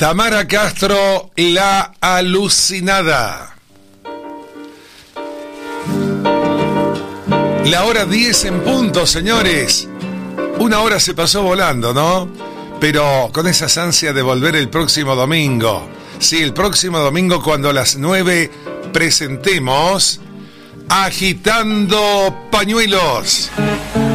Tamara Castro, la alucinada. La hora 10 en punto, señores. Una hora se pasó volando, ¿no? Pero con esas ansias de volver el próximo domingo. Sí, el próximo domingo cuando a las 9 presentemos Agitando Pañuelos.